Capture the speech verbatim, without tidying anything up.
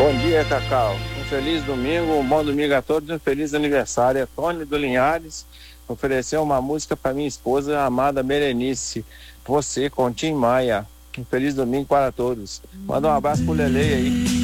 Bom dia, Cacau. Um feliz domingo, um bom domingo a todos e um feliz aniversário. É Tony do Linhares ofereceu uma música para minha esposa, a amada Berenice. Você, com Tim Maia. Um feliz domingo para todos. Manda um abraço pro Lele aí.